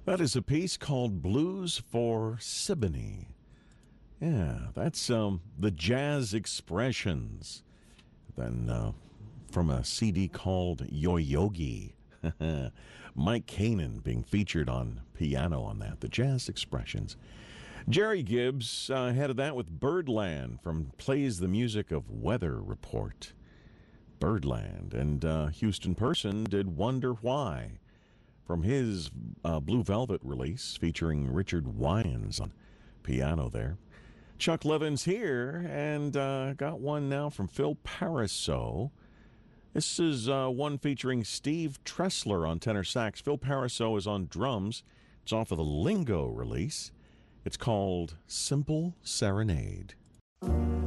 That is a piece called Blues for Siboney. Yeah, that's the Jazz Expressions. Then from a CD called Yo Yogi. Mike Kanan being featured on piano on that. The Jazz Expressions. Jerry Gibbs headed that with Birdland from Plays the Music of Weather Report. Birdland. And Houston Person did Wonder Why from his Blue Velvet release featuring Richard Wyans on piano there. Chuck Levin's here and got one now from Phil Pariseau. This is one featuring Steve Tressler on tenor sax. Phil Pariseau is on drums. It's off of the Lingo release. It's called Simple Serenade.